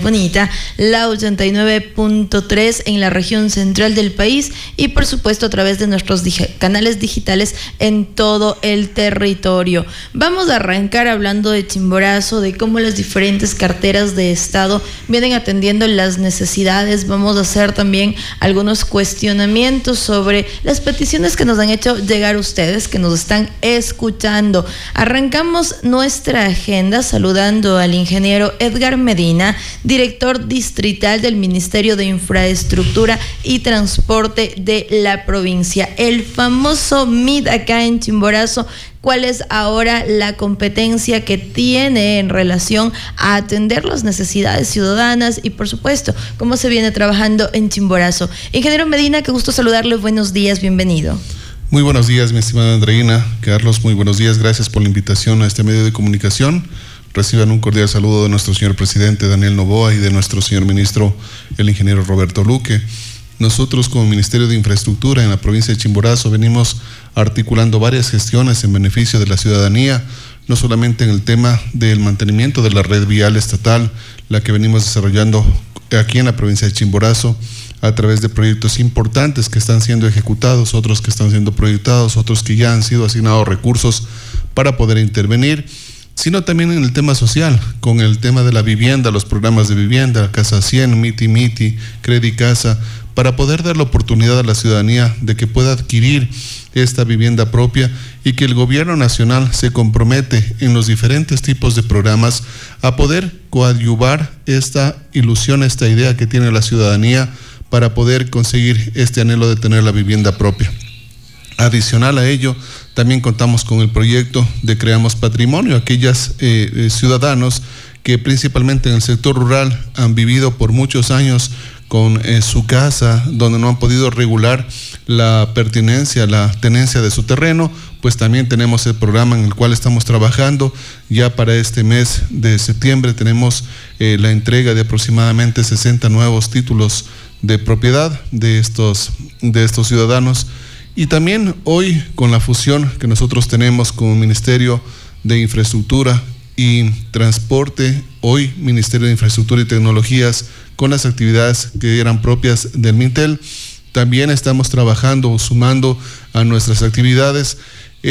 bonita, la 89.3 en la región central del país y por supuesto a través de nuestros canales digitales en todo el territorio. Vamos a arrancar hablando de Chimborazo, de cómo las diferentes carteras de Estado vienen atendiendo las necesidades. Vamos a hacer también algunos cuestionamientos sobre las peticiones que nos han hecho llegar ustedes, que nos están escuchando. Arrancamos nuestra agenda saludando al ingeniero Edgar Medina, director distrital del Ministerio de Infraestructura y Transporte de la provincia. El famoso MIT acá en Chimborazo. ¿Cuál es ahora la competencia que tiene en relación a atender las necesidades ciudadanas y, por supuesto, cómo se viene trabajando en Chimborazo? Ingeniero Medina, qué gusto saludarle. Buenos días, bienvenido. Muy buenos días, mi estimada Andreina. Carlos, muy buenos días. Gracias por la invitación a este medio de comunicación. Reciban un cordial saludo de nuestro señor presidente Daniel Noboa y de nuestro señor ministro, el ingeniero Roberto Luque. Nosotros como Ministerio de Infraestructura en la provincia de Chimborazo venimos articulando varias gestiones en beneficio de la ciudadanía, no solamente en el tema del mantenimiento de la red vial estatal, la que venimos desarrollando aquí en la provincia de Chimborazo a través de proyectos importantes que están siendo ejecutados, otros que están siendo proyectados, otros que ya han sido asignados recursos para poder intervenir, sino también en el tema social, con el tema de la vivienda, los programas de vivienda, Casa 100, Miti Miti, Credi Casa, para poder dar la oportunidad a la ciudadanía de que pueda adquirir esta vivienda propia y que el gobierno nacional se compromete en los diferentes tipos de programas a poder coadyuvar esta ilusión, esta idea que tiene la ciudadanía para poder conseguir este anhelo de tener la vivienda propia. Adicional a ello, también contamos con el proyecto de Creamos Patrimonio, aquellos ciudadanos que principalmente en el sector rural han vivido por muchos años con su casa, donde no han podido regular la pertinencia, la tenencia de su terreno, pues también tenemos el programa en el cual estamos trabajando. Ya para este mes de septiembre tenemos la entrega de aproximadamente 60 nuevos títulos de propiedad de estos ciudadanos. Y también hoy, con la fusión que nosotros tenemos como Ministerio de Infraestructura y Transporte, hoy Ministerio de Infraestructura y Tecnologías, con las actividades que eran propias del Mintel, también estamos trabajando o sumando a nuestras actividades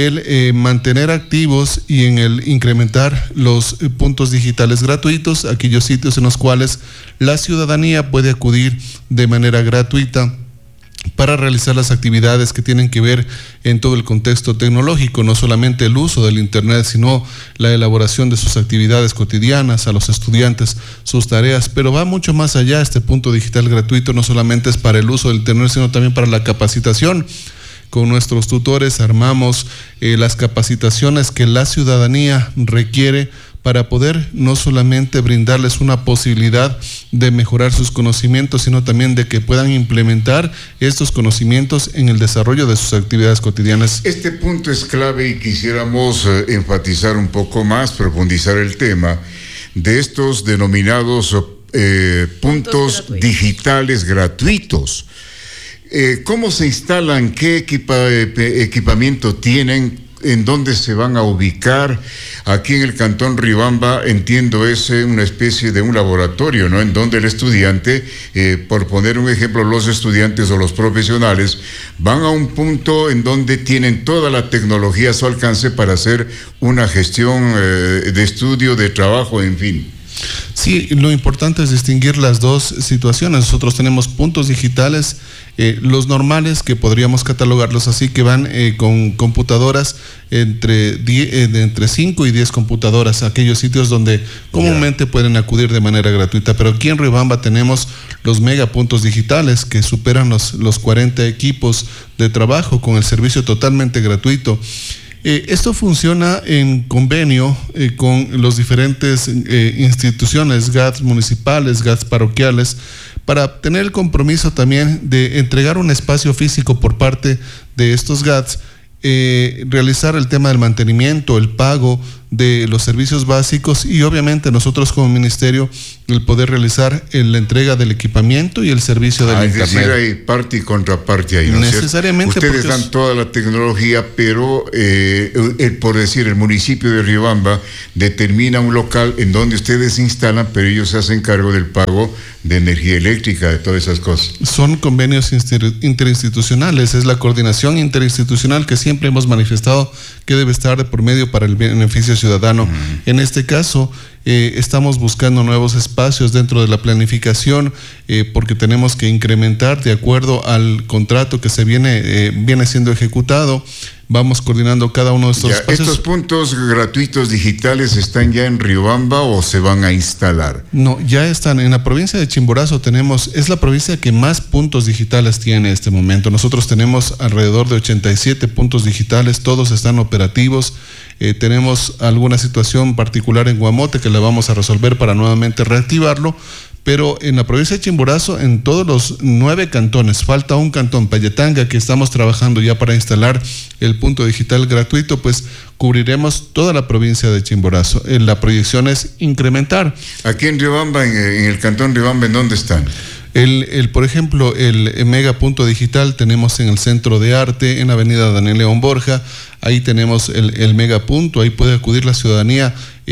el mantener activos y en el incrementar los puntos digitales gratuitos, aquellos sitios en los cuales la ciudadanía puede acudir de manera gratuita para realizar las actividades que tienen que ver en todo el contexto tecnológico, no solamente el uso del Internet, sino la elaboración de sus actividades cotidianas, a los estudiantes, sus tareas, pero va mucho más allá. Este punto digital gratuito no solamente es para el uso del Internet, sino también para la capacitación. Con nuestros tutores armamos las capacitaciones que la ciudadanía requiere para poder no solamente brindarles una posibilidad de mejorar sus conocimientos, sino también de que puedan implementar estos conocimientos en el desarrollo de sus actividades cotidianas. Este punto es clave y quisiéramos enfatizar un poco más, profundizar el tema de estos denominados puntos digitales gratuitos. ¿Cómo se instalan? ¿Qué equipamiento tienen? ¿En dónde se van a ubicar? Aquí en el Cantón Riobamba, entiendo, es una especie de un laboratorio, ¿no? En donde el estudiante, por poner un ejemplo, los estudiantes o los profesionales van a un punto en donde tienen toda la tecnología a su alcance para hacer una gestión de estudio, de trabajo, en fin. Sí, lo importante es distinguir las dos situaciones. Nosotros tenemos puntos digitales, los normales, que podríamos catalogarlos así, que van con computadoras entre 5 y 10 computadoras, aquellos sitios donde comúnmente pueden acudir de manera gratuita. Pero aquí en Riobamba tenemos los megapuntos digitales que superan los 40 equipos de trabajo con el servicio totalmente gratuito. Esto funciona en convenio con los diferentes instituciones, GATS municipales, GATS parroquiales, para tener el compromiso también de entregar un espacio físico por parte de estos GATS, realizar el tema del mantenimiento, el pago de los servicios básicos y obviamente nosotros como ministerio el poder realizar la entrega del equipamiento y el servicio del internet. Es decir, hay parte y contraparte ahí, ¿no? Necesariamente. Ustedes dan toda la tecnología, pero por decir, el municipio de Riobamba determina un local en donde ustedes se instalan, pero ellos se hacen cargo del pago de energía eléctrica, de todas esas cosas. Son convenios interinstitucionales, es la coordinación interinstitucional que siempre hemos manifestado que debe estar de por medio para el beneficio ciudadano. En este caso, estamos buscando nuevos espacios dentro de la planificación porque tenemos que incrementar de acuerdo al contrato que se viene siendo ejecutado. Vamos coordinando cada uno de estos espacios. ¿Estos puntos gratuitos digitales están ya en Riobamba o se van a instalar? No, ya están. En la provincia de Chimborazo es la provincia que más puntos digitales tiene en este momento. Nosotros tenemos alrededor de 87 puntos digitales, todos están operativos. Tenemos alguna situación particular en Guamote que la vamos a resolver para nuevamente reactivarlo. Pero en la provincia de Chimborazo, en todos los 9 cantones, falta un cantón, Payetanga, que estamos trabajando ya para instalar el punto digital gratuito, pues cubriremos toda la provincia de Chimborazo. La proyección es incrementar. Aquí en Riobamba, en el cantón Riobamba, ¿en dónde están? Por ejemplo, el mega punto digital tenemos en el Centro de Arte, en la avenida Daniel León Borja. Ahí tenemos el mega punto, ahí puede acudir la ciudadanía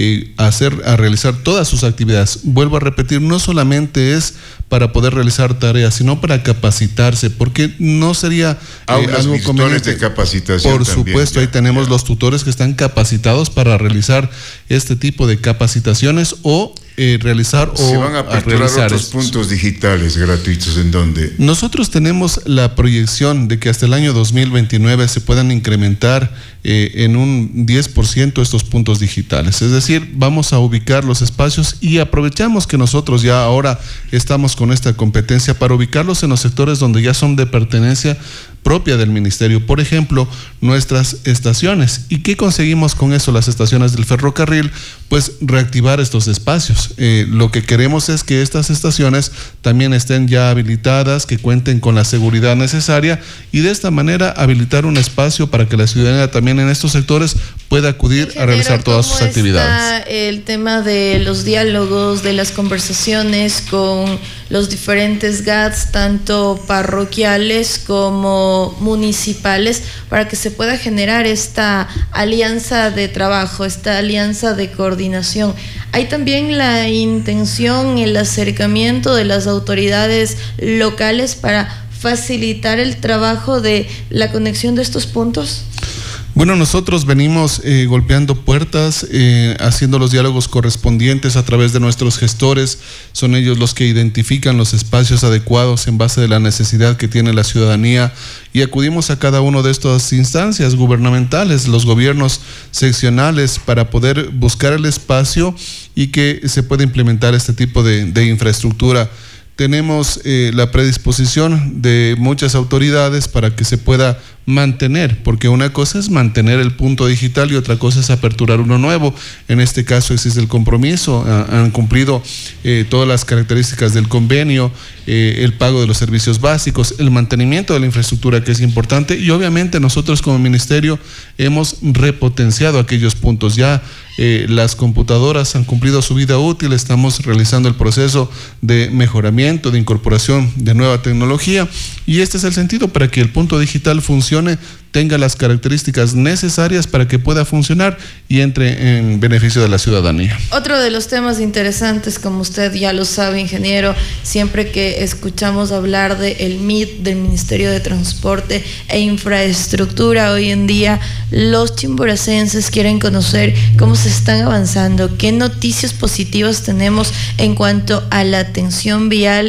a realizar todas sus actividades. Vuelvo a repetir, no solamente es para poder realizar tareas, sino para capacitarse, porque no sería algo conveniente. De capacitación. Por supuesto, ahí tenemos los tutores que están capacitados para realizar este tipo de capacitaciones o realizar ¿Se van a aperturar otros puntos digitales gratuitos en dónde? Nosotros tenemos la proyección de que hasta el año 2029 se puedan incrementar en un 10% estos puntos digitales. Es decir, vamos a ubicar los espacios y aprovechamos que nosotros ya ahora estamos con esta competencia para ubicarlos en los sectores donde ya son de pertenencia propia del ministerio. Por ejemplo, nuestras estaciones. ¿Y qué conseguimos con eso? Las estaciones del ferrocarril, pues reactivar estos espacios. Lo que queremos es que estas estaciones también estén ya habilitadas, que cuenten con la seguridad necesaria y de esta manera habilitar un espacio para que la ciudadanía también en estos sectores pueda acudir a realizar todas sus actividades. Está el tema de los diálogos, de las conversaciones con los diferentes GATS, tanto parroquiales como municipales, para que se pueda generar esta alianza de trabajo, esta alianza de coordinación. Hay también la intención, el acercamiento de las autoridades locales para facilitar el trabajo de la conexión de estos puntos. Bueno, nosotros venimos golpeando puertas, haciendo los diálogos correspondientes a través de nuestros gestores. Son ellos los que identifican los espacios adecuados en base de la necesidad que tiene la ciudadanía y acudimos a cada una de estas instancias gubernamentales, los gobiernos seccionales, para poder buscar el espacio y que se pueda implementar este tipo de infraestructura. Tenemos la predisposición de muchas autoridades para que se pueda mantener, porque una cosa es mantener el punto digital y otra cosa es aperturar uno nuevo. En este caso existe el compromiso, han cumplido todas las características del convenio, el pago de los servicios básicos, el mantenimiento de la infraestructura, que es importante, y obviamente nosotros como ministerio hemos repotenciado aquellos puntos. Ya las computadoras han cumplido su vida útil, estamos realizando el proceso de mejoramiento, de incorporación de nueva tecnología, y este es el sentido para que el punto digital funcione, tenga las características necesarias para que pueda funcionar y entre en beneficio de la ciudadanía. Otro de los temas interesantes, como usted ya lo sabe, ingeniero, siempre que escuchamos hablar del MIT, del Ministerio de Transporte e Infraestructura, hoy en día los chimboracenses quieren conocer cómo se están avanzando, qué noticias positivas tenemos en cuanto a la atención vial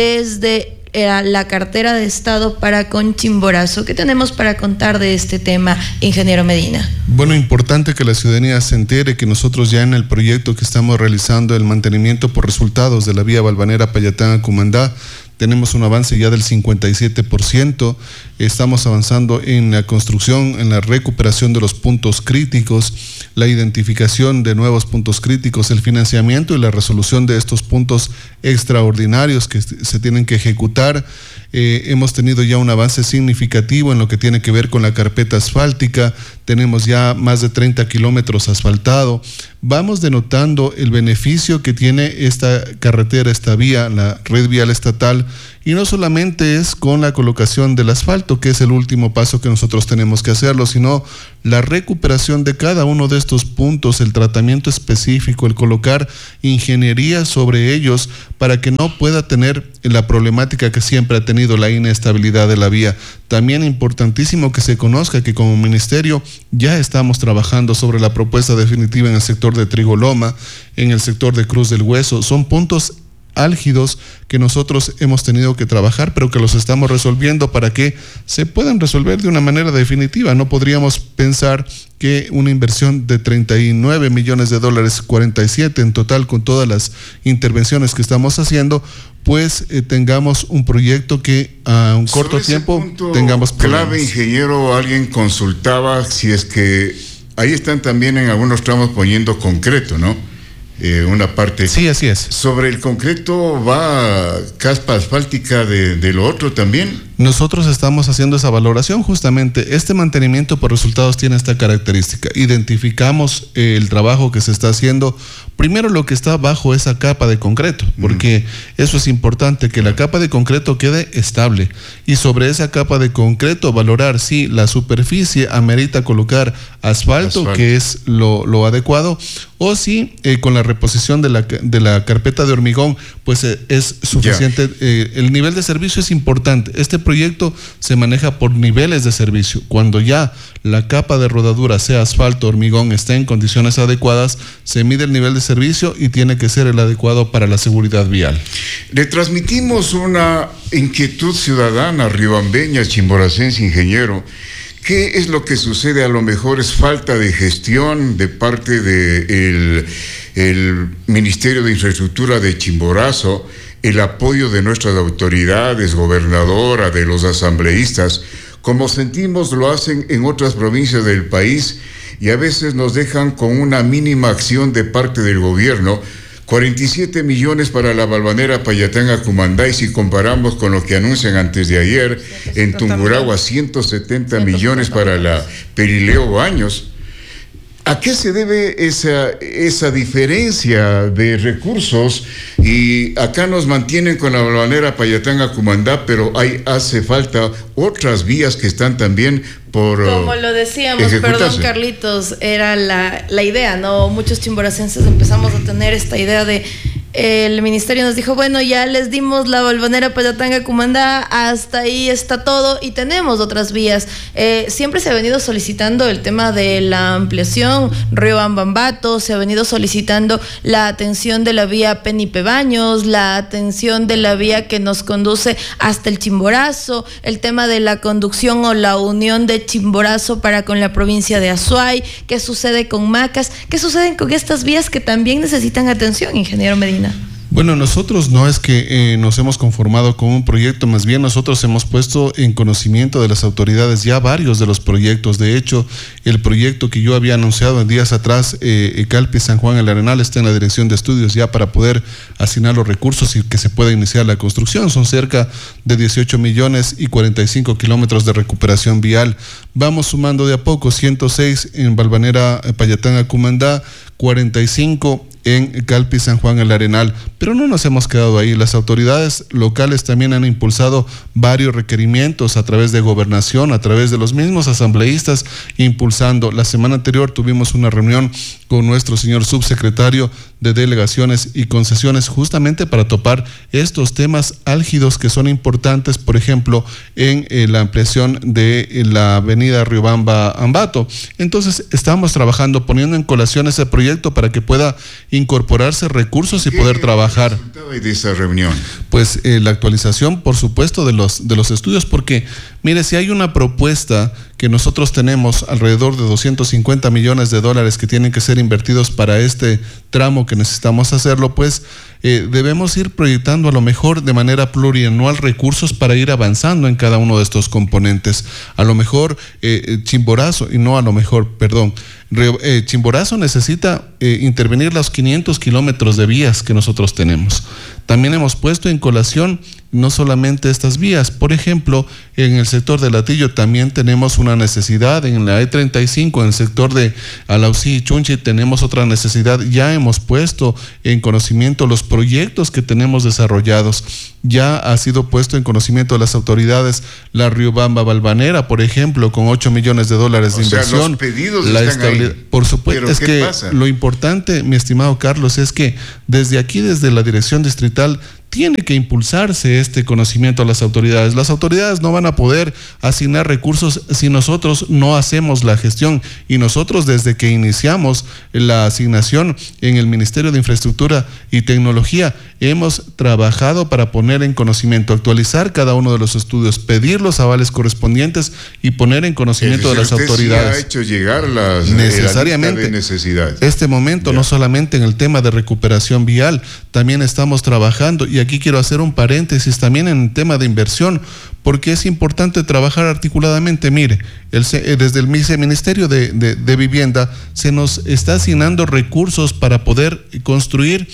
desde la cartera de Estado para con Chimborazo. ¿Qué tenemos para contar de este tema, ingeniero Medina? Bueno, importante que la ciudadanía se entere que nosotros ya en el proyecto que estamos realizando, el mantenimiento por resultados de la vía Valvanera Payatanga-Cumandá, tenemos un avance ya del 57%, estamos avanzando en la construcción, en la recuperación de los puntos críticos, la identificación de nuevos puntos críticos, el financiamiento y la resolución de estos puntos extraordinarios que se tienen que ejecutar. hemos tenido ya un avance significativo en lo que tiene que ver con la carpeta asfáltica. Tenemos ya más de 30 kilómetros asfaltado. Vamos denotando el beneficio que tiene esta carretera, esta vía, la red vial estatal, y no solamente es con la colocación del asfalto, que es el último paso que nosotros tenemos que hacerlo, sino la recuperación de cada uno de estos puntos, el tratamiento específico, el colocar ingeniería sobre ellos para que no pueda tener la problemática que siempre ha tenido, la inestabilidad de la vía. También importantísimo que se conozca que como ministerio ya estamos trabajando sobre la propuesta definitiva en el sector de Trigoloma, en el sector de Cruz del Hueso. Son puntos álgidos que nosotros hemos tenido que trabajar, pero que los estamos resolviendo para que se puedan resolver de una manera definitiva. No podríamos pensar que una inversión de 39 millones de dólares, 47 en total con todas las intervenciones que estamos haciendo, pues tengamos un proyecto que a un corto tiempo tengamos problemas. Clave, ingeniero, alguien consultaba si es que ahí están también en algunos tramos poniendo concreto, ¿no? Una parte. Sí, así es. ¿Sobre el concreto va caspa asfáltica de lo otro también? Nosotros estamos haciendo esa valoración justamente. Este mantenimiento por resultados tiene esta característica. Identificamos el trabajo que se está haciendo. Primero lo que está bajo esa capa de concreto, porque eso es importante, que la capa de concreto quede estable. Y sobre esa capa de concreto valorar si la superficie amerita colocar asfalto. Que es lo adecuado, o si con la reposición de la carpeta de hormigón pues es suficiente. El nivel de servicio es importante. Este proyecto se maneja por niveles de servicio. Cuando ya la capa de rodadura, sea asfalto, hormigón, esté en condiciones adecuadas, se mide el nivel de servicio y tiene que ser el adecuado para la seguridad vial. Le transmitimos una inquietud ciudadana riobambeña, chimboracense, ingeniero. ¿Qué es lo que sucede? A lo mejor es falta de gestión de parte del Ministerio de Infraestructura de Chimborazo, el apoyo de nuestras autoridades, gobernadora, de los asambleístas, como sentimos lo hacen en otras provincias del país, y a veces nos dejan con una mínima acción de parte del gobierno. 47 millones para la Balvanera Payatanga-Cumandá, y si comparamos con lo que anuncian antes de ayer, en Tungurahua 170 millones para la Perileo Baños. ¿A qué se debe esa diferencia de recursos? Y acá nos mantienen con la Balvanera Payatanga-Cumandá, pero hace falta otras vías que están también por como lo decíamos, perdón Carlitos, era la idea, ¿no? Muchos chimboracenses empezamos a tener esta idea de el ministerio nos dijo, bueno, ya les dimos la Balvanera Payatanga-Cumandá, hasta ahí está todo, y tenemos otras vías. Siempre se ha venido solicitando el tema de la ampliación Riobamba-Ambato, se ha venido solicitando la atención de la vía Penipe-Baños, la atención de la vía que nos conduce hasta el Chimborazo, el tema de la conducción o la unión de Chimborazo para con la provincia de Azuay. ¿Qué sucede con Macas? ¿Qué sucede con estas vías que también necesitan atención, ingeniero Medina? Bueno, nosotros no es que nos hemos conformado con un proyecto, más bien nosotros hemos puesto en conocimiento de las autoridades ya varios de los proyectos. De hecho, el proyecto que yo había anunciado en días atrás, Calpi San Juan el Arenal, está en la dirección de estudios ya para poder asignar los recursos y que se pueda iniciar la construcción. Son cerca de 18 millones y 45 kilómetros de recuperación vial. Vamos sumando de a poco, 106 en Balvanera Payatanga-Cumandá, 45 en Calpi San Juan el Arenal, pero no nos hemos quedado ahí. Las autoridades locales también han impulsado varios requerimientos a través de gobernación, a través de los mismos asambleístas, impulsando. La semana anterior tuvimos una reunión con nuestro señor subsecretario de Delegaciones y Concesiones justamente para topar estos temas álgidos que son importantes, por ejemplo, en la ampliación de la avenida Riobamba-Ambato. Entonces, estamos trabajando, poniendo en colación ese proyecto para que pueda incorporarse recursos y poder trabajar. ¿Qué resultado de esa reunión? Pues la actualización, por supuesto, de los estudios, porque mire, si hay una propuesta que nosotros tenemos alrededor de 250 millones de dólares que tienen que ser invertidos para este tramo que necesitamos hacerlo, pues debemos ir proyectando a lo mejor de manera plurianual recursos para ir avanzando en cada uno de estos componentes. A lo mejor Chimborazo, y no a lo mejor, perdón, Chimborazo necesita intervenir los 500 kilómetros de vías que nosotros tenemos. También hemos puesto en colación no solamente estas vías. Por ejemplo, en el sector de Latillo también tenemos una necesidad, en la E35, en el sector de Alausí y Chunchi tenemos otra necesidad. Ya hemos puesto en conocimiento los proyectos que tenemos desarrollados. Ya ha sido puesto en conocimiento de las autoridades la Riobamba-Balvanera, por ejemplo, con $8 millones de inversión. Los pedidos están ahí. Por supuesto, es que pasa? Lo importante, mi estimado Carlos, es que desde aquí, desde la Dirección Distrital, tiene que impulsarse este conocimiento a las autoridades. Las autoridades no van a poder asignar recursos si nosotros no hacemos la gestión, y nosotros desde que iniciamos la asignación en el Ministerio de Infraestructura y Tecnología hemos trabajado para poner en conocimiento, actualizar cada uno de los estudios, pedir los avales correspondientes y poner en conocimiento de las autoridades. Sí ha hecho llegar necesariamente de necesidades. Este momento, no solamente en el tema de recuperación vial, también estamos trabajando, y aquí quiero hacer un paréntesis también en el tema de inversión, porque es importante trabajar articuladamente. Mire, desde el Ministerio de Vivienda se nos está asignando recursos para poder construir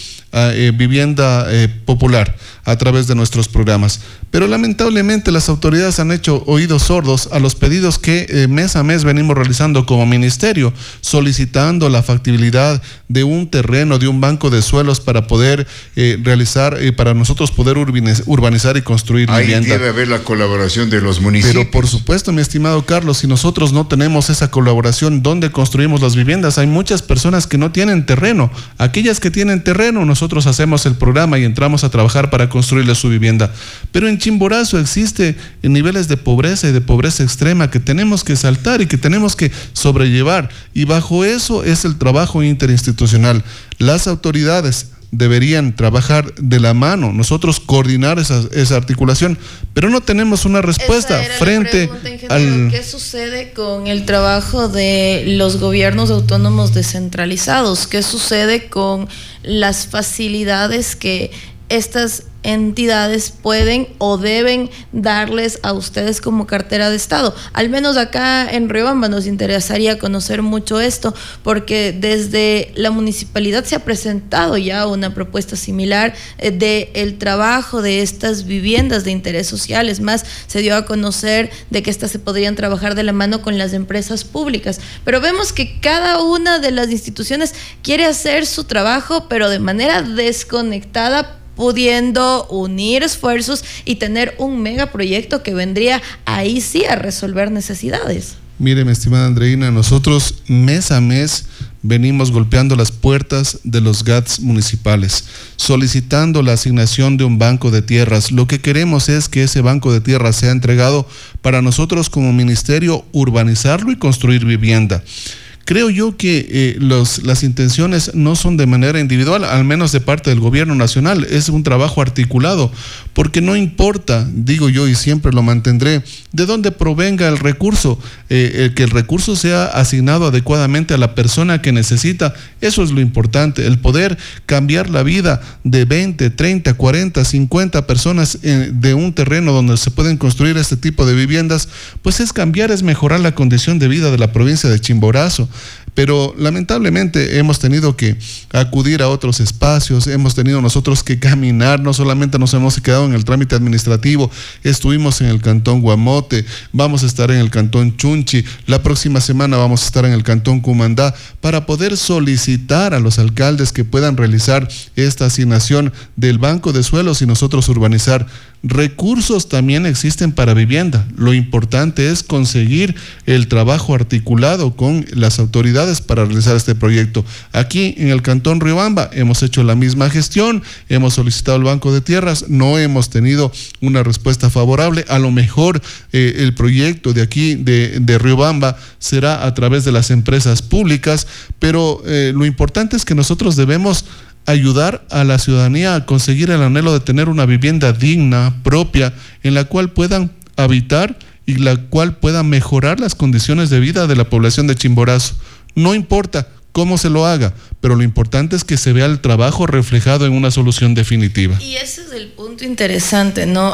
vivienda popular a través de nuestros programas. Pero lamentablemente las autoridades han hecho oídos sordos a los pedidos que mes a mes venimos realizando como ministerio, solicitando la factibilidad de un terreno, de un banco de suelos para poder realizar, para nosotros poder urbanizar y construir vivienda. Ahí debe haber la colaboración de los municipios. Pero por supuesto, mi estimado Carlos, si nosotros no tenemos esa colaboración, ¿dónde construimos las viviendas? Hay muchas personas que no tienen terreno. Aquellas que tienen terreno, nosotros hacemos el programa y entramos a trabajar para construirle su vivienda. Pero en Chimborazo existe niveles de pobreza y de pobreza extrema que tenemos que saltar y que tenemos que sobrellevar. Y bajo eso es el trabajo interinstitucional. Las autoridades deberían trabajar de la mano, nosotros coordinar esa articulación, pero no tenemos una respuesta frente al... ¿Qué sucede con el trabajo de los gobiernos autónomos descentralizados? ¿Qué sucede con las facilidades que estas entidades pueden o deben darles a ustedes como cartera de Estado? Al menos acá en Riobamba nos interesaría conocer mucho esto, porque desde la municipalidad se ha presentado ya una propuesta similar del trabajo de estas viviendas de interés social. Es más, se dio a conocer de que estas se podrían trabajar de la mano con las empresas públicas, pero vemos que cada una de las instituciones quiere hacer su trabajo, pero de manera desconectada, pudiendo unir esfuerzos y tener un megaproyecto que vendría ahí sí a resolver necesidades. Mire, mi estimada Andreina, nosotros mes a mes venimos golpeando las puertas de los GATS municipales, solicitando la asignación de un banco de tierras. Lo que queremos es que ese banco de tierras sea entregado para nosotros como ministerio urbanizarlo y construir vivienda. Creo yo que las intenciones no son de manera individual, al menos de parte del gobierno nacional. Es un trabajo articulado, porque no importa, digo yo y siempre lo mantendré, de dónde provenga el recurso, que el recurso sea asignado adecuadamente a la persona que necesita. Eso es lo importante, el poder cambiar la vida de 20, 30, 40, 50 personas de un terreno donde se pueden construir este tipo de viviendas, pues es cambiar, es mejorar la condición de vida de la provincia de Chimborazo. Pero lamentablemente hemos tenido que acudir a otros espacios, hemos tenido nosotros que caminar, no solamente nos hemos quedado en el trámite administrativo, estuvimos en el cantón Guamote, vamos a estar en el cantón Chunchi, la próxima semana vamos a estar en el cantón Cumandá, para poder solicitar a los alcaldes que puedan realizar esta asignación del banco de suelos y nosotros urbanizar. Recursos también existen para vivienda. Lo importante es conseguir el trabajo articulado con las autoridades para realizar este proyecto. Aquí en el Cantón Riobamba hemos hecho la misma gestión, hemos solicitado el banco de tierras, no hemos tenido una respuesta favorable. A lo mejor el proyecto de aquí de Riobamba será a través de las empresas públicas, pero lo importante es que nosotros debemos ayudar a la ciudadanía a conseguir el anhelo de tener una vivienda digna, propia, en la cual puedan habitar y la cual pueda mejorar las condiciones de vida de la población de Chimborazo. No importa cómo se lo haga, pero lo importante es que se vea el trabajo reflejado en una solución definitiva. Y ese es el punto interesante, ¿no?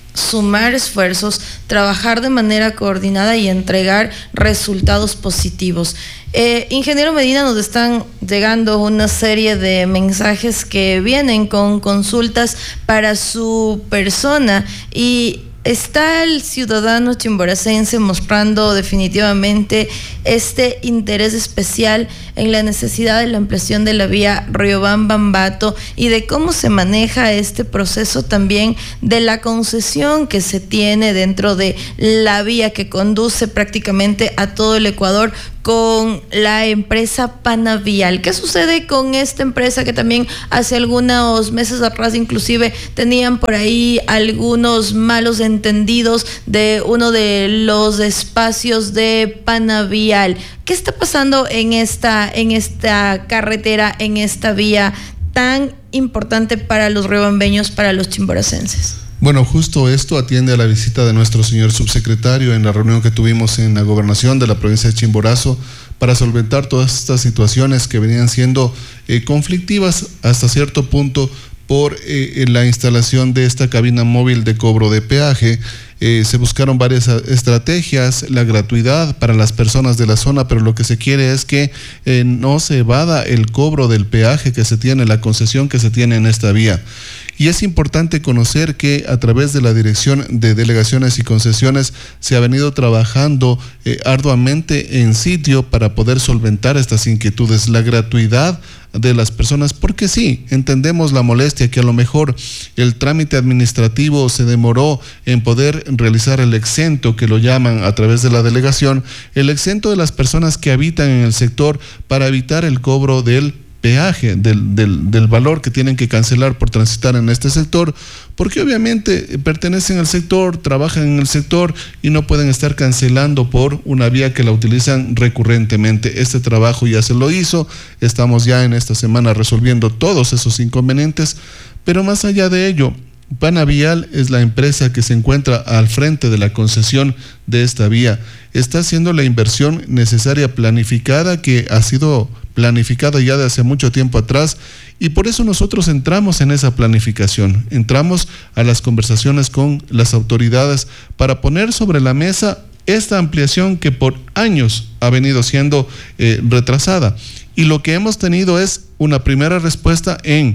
sumar esfuerzos, trabajar de manera coordinada y entregar resultados positivos. Ingeniero Medina, nos están llegando una serie de mensajes que vienen con consultas para su persona y está el ciudadano chimboracense mostrando definitivamente este interés especial en la necesidad de la ampliación de la vía Riobamba-Ambato y de cómo se maneja este proceso también de la concesión que se tiene dentro de la vía que conduce prácticamente a todo el Ecuador con la empresa Panavial. ¿Qué sucede con esta empresa que también hace algunos meses atrás inclusive tenían por ahí algunos malos entendidos de uno de los espacios de Panavial? ¿Qué está pasando en esta carretera, en esta vía tan importante para los riobambeños, para los chimboracenses? Bueno, justo esto atiende a la visita de nuestro señor subsecretario en la reunión que tuvimos en la gobernación de la provincia de Chimborazo para solventar todas estas situaciones que venían siendo conflictivas hasta cierto punto por la instalación de esta cabina móvil de cobro de peaje. Se buscaron varias estrategias, la gratuidad para las personas de la zona, pero lo que se quiere es que no se evada el cobro del peaje que se tiene, la concesión que se tiene en esta vía. Y es importante conocer que a través de la Dirección de Delegaciones y Concesiones se ha venido trabajando arduamente en sitio para poder solventar estas inquietudes, la gratuidad de las personas, porque sí, entendemos la molestia que a lo mejor el trámite administrativo se demoró en poder realizar el exento, que lo llaman a través de la delegación, el exento de las personas que habitan en el sector para evitar el cobro del peaje, del valor que tienen que cancelar por transitar en este sector, porque obviamente pertenecen al sector, trabajan en el sector y no pueden estar cancelando por una vía que la utilizan recurrentemente. Este trabajo ya se lo hizo, estamos ya en esta semana resolviendo todos esos inconvenientes, pero más allá de ello, Panavial es la empresa que se encuentra al frente de la concesión de esta vía. Está haciendo la inversión necesaria planificada, que ha sido planificada ya de hace mucho tiempo atrás, y por eso nosotros entramos en esa planificación, entramos a las conversaciones con las autoridades para poner sobre la mesa esta ampliación que por años ha venido siendo retrasada. Y lo que hemos tenido es una primera respuesta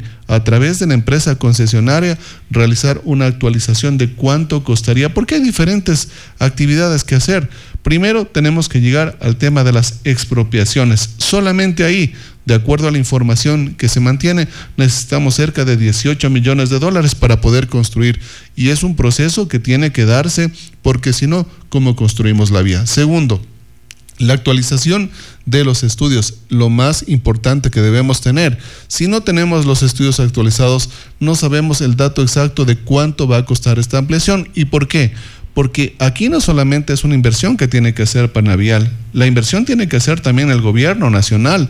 a través de la empresa concesionaria, realizar una actualización de cuánto costaría, porque hay diferentes actividades que hacer. Primero tenemos que llegar al tema de las expropiaciones. Solamente ahí, de acuerdo a la información que se mantiene, necesitamos cerca de $18 millones para poder construir. Y es un proceso que tiene que darse, porque si no, ¿cómo construimos la vía? Segundo, la actualización de los estudios, lo más importante que debemos tener. Si no tenemos los estudios actualizados, no sabemos el dato exacto de cuánto va a costar esta ampliación. ¿Y por qué? Porque aquí no solamente es una inversión que tiene que hacer Panavial, la inversión tiene que hacer también el gobierno nacional,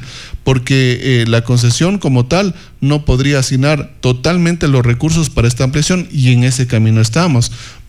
porque la concesión como tal no podría asignar totalmente los recursos para esta ampliación, y en ese camino estamos.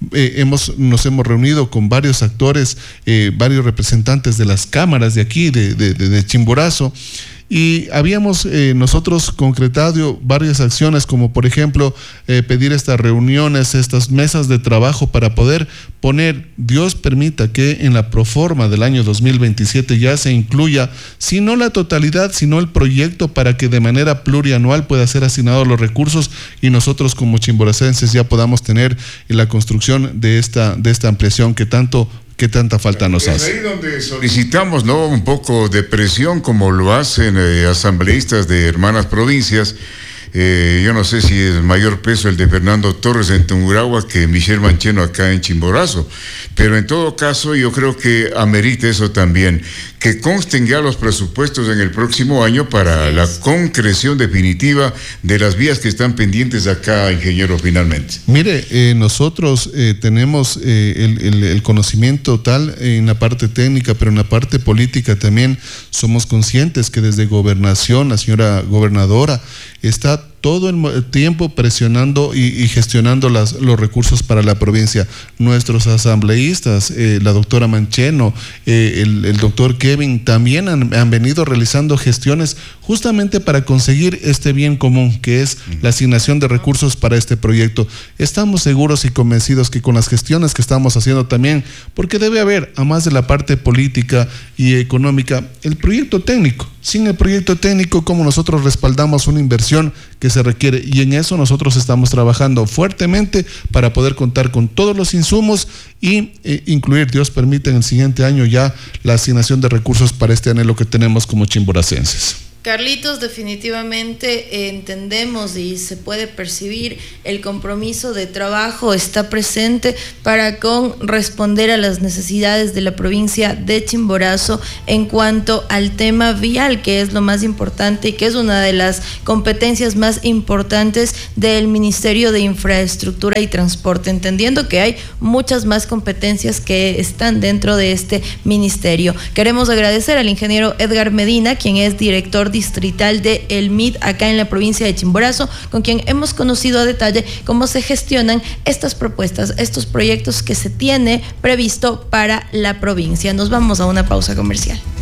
Nos hemos reunido con varios actores, varios representantes de las cámaras de aquí, de Chimborazo, y habíamos nosotros concretado varias acciones, como por ejemplo pedir estas reuniones, estas mesas de trabajo para poder poner, Dios permita que en la proforma del año 2027 ya se incluya, si no la totalidad, sino el proyecto, para que de manera plurianual pueda ser asignado los recursos y nosotros como chimboracenses ya podamos tener la construcción de esta ampliación que tanta falta nos hace. Es ahí donde solicitamos, ¿no?, un poco de presión, como lo hacen asambleístas de hermanas provincias. Yo no sé si es mayor peso el de Fernando Torres en Tungurahua que Michelle Mancheno acá en Chimborazo, pero en todo caso yo creo que amerita eso también, que consten ya los presupuestos en el próximo año para la concreción definitiva de las vías que están pendientes acá, ingeniero, finalmente. Mire, nosotros tenemos el conocimiento tal en la parte técnica, pero en la parte política también somos conscientes que desde gobernación, la señora gobernadora está todo el tiempo presionando y gestionando los recursos para la provincia. Nuestros asambleístas, la doctora Mancheno, el doctor Kevin, también han venido realizando gestiones justamente para conseguir este bien común, que es la asignación de recursos para este proyecto. Estamos seguros y convencidos que con las gestiones que estamos haciendo también, porque debe haber, a más de la parte política y económica, el proyecto técnico. Sin el proyecto técnico, ¿cómo nosotros respaldamos una inversión que se requiere? Y en eso nosotros estamos trabajando fuertemente para poder contar con todos los insumos y incluir, Dios permite, en el siguiente año ya la asignación de recursos para este anhelo que tenemos como chimboracenses. Carlitos, definitivamente entendemos y se puede percibir el compromiso de trabajo está presente para con responder a las necesidades de la provincia de Chimborazo en cuanto al tema vial, que es lo más importante y que es una de las competencias más importantes del Ministerio de Infraestructura y Transporte, entendiendo que hay muchas más competencias que están dentro de este ministerio. Queremos agradecer al ingeniero Edgar Medina, quien es director distrital de el MID acá en la provincia de Chimborazo, con quien hemos conocido a detalle cómo se gestionan estas propuestas, estos proyectos que se tiene previsto para la provincia. Nos vamos a una pausa comercial.